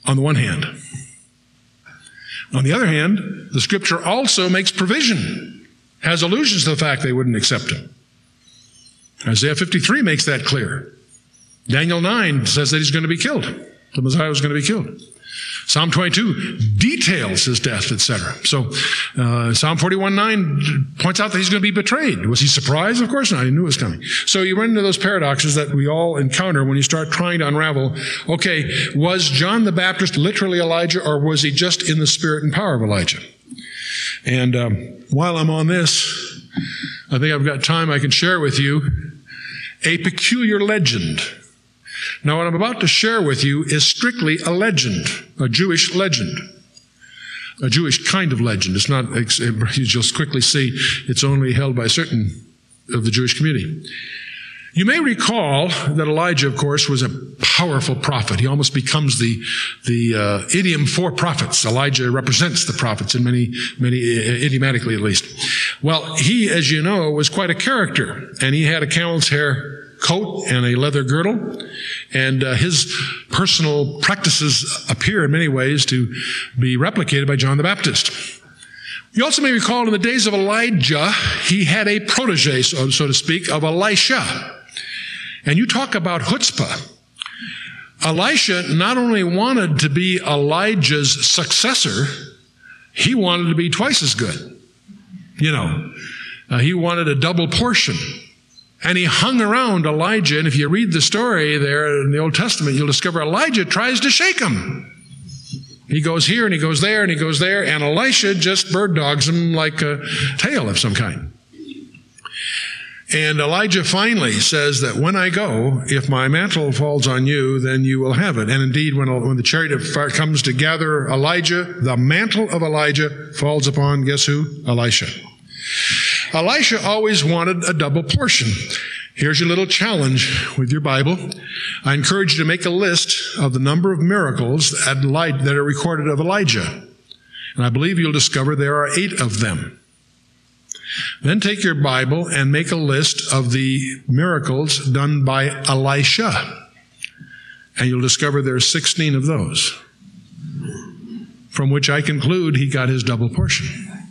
on the one hand. On the other hand, the Scripture also makes provision, has allusions to the fact they wouldn't accept him. Isaiah 53 makes that clear. Daniel 9 says that he's going to be killed. The Messiah was going to be killed. Psalm 22 details his death, etc. So Psalm 41:9 points out that he's going to be betrayed. Was he surprised? Of course not. He knew it was coming. So you run into those paradoxes that we all encounter when you start trying to unravel, okay, was John the Baptist literally Elijah, or was he just in the spirit and power of Elijah? And while I'm on this, I think I've got time I can share with you a peculiar legend. Now, what I'm about to share with you is strictly a legend, a Jewish legend, a Jewish kind of legend. It's not, you'll quickly see, it's only held by certain of the Jewish community. You may recall that Elijah, of course, was a powerful prophet. He almost becomes the idiom for prophets. Elijah represents the prophets in many, idiomatically at least. Well, he, as you know, was quite a character, and he had a camel's hair coat and a leather girdle, and his personal practices appear in many ways to be replicated by John the Baptist. You also may recall in the days of Elijah, he had a protege, so to speak, of Elisha. And you talk about chutzpah. Elisha not only wanted to be Elijah's successor, he wanted to be twice as good. He wanted a double portion. And he hung around Elijah, and if you read the story there in the Old Testament, you'll discover Elijah tries to shake him. He goes here, and he goes there, and he goes there, and Elisha just bird dogs him like a tail of some kind. And Elijah finally says that when I go, if my mantle falls on you, then you will have it. And indeed, when the chariot of fire comes to gather Elijah, the mantle of Elijah falls upon, guess who? Elisha. Elisha always wanted a double portion. Here's your little challenge with your Bible. I encourage you to make a list of the number of miracles that are recorded of Elijah. And I believe you'll discover there are 8 of them. Then take your Bible and make a list of the miracles done by Elisha. And you'll discover there are 16 of those, from which I conclude he got his double portion.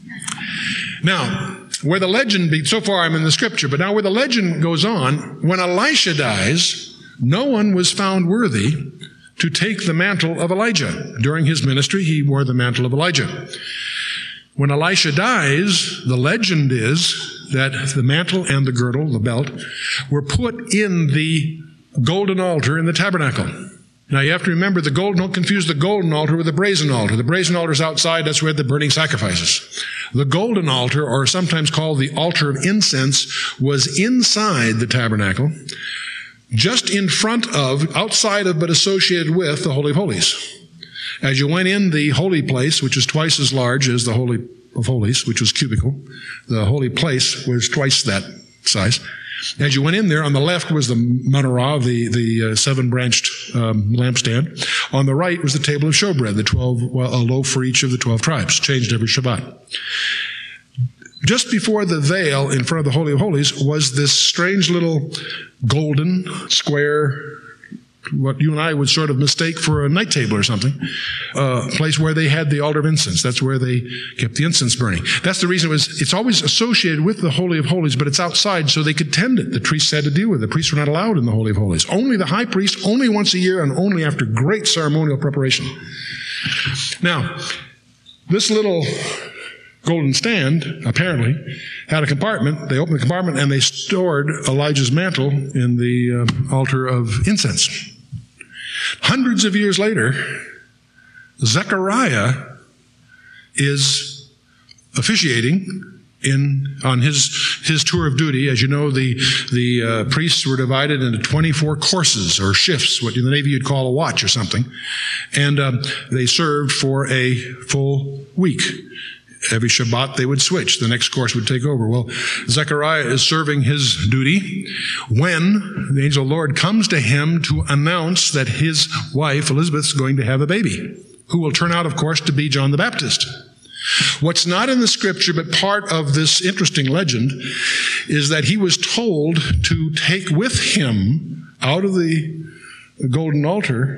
Now, where the legend, so far I'm in the Scripture, but now where the legend goes on, when Elisha dies, no one was found worthy to take the mantle of Elijah. During his ministry, he wore the mantle of Elijah. When Elisha dies, the legend is that the mantle and the girdle, the belt, were put in the golden altar in the tabernacle. Now you have to remember don't confuse the golden altar with the brazen altar. The brazen altar is outside, that's where the burning sacrifices. The golden altar, or sometimes called the altar of incense, was inside the tabernacle, just in front of, outside of, but associated with the Holy of Holies. As you went in the holy place, which was twice as large as the Holy of Holies, which was cubical, the holy place was twice that size. As you went in there, on the left was the menorah, the 7-branched lampstand. On the right was the table of showbread, a loaf for each of the 12 tribes, changed every Shabbat. Just before the veil in front of the Holy of Holies was this strange little golden square, what you and I would sort of mistake for a night table or something, place where they had the altar of incense. That's where they kept the incense burning. That's the reason it's always associated with the Holy of Holies, but it's outside so they could tend it. The priests had to deal with it. The priests were not allowed in the Holy of Holies. Only the high priest, only once a year, and only after great ceremonial preparation. Now, this little golden stand, apparently, had a compartment. They opened the compartment and they stored Elijah's mantle in the altar of incense. Hundreds of years later, Zechariah is officiating on his tour of duty. As you know, the priests were divided into 24 courses or shifts, what in the Navy you'd call a watch or something. And they served for a full week. Every Shabbat they would switch. The next course would take over. Well, Zechariah is serving his duty when the angel of the Lord comes to him to announce that his wife, Elizabeth, is going to have a baby, who will turn out, of course, to be John the Baptist. What's not in the Scripture, but part of this interesting legend, is that he was told to take with him out of the golden altar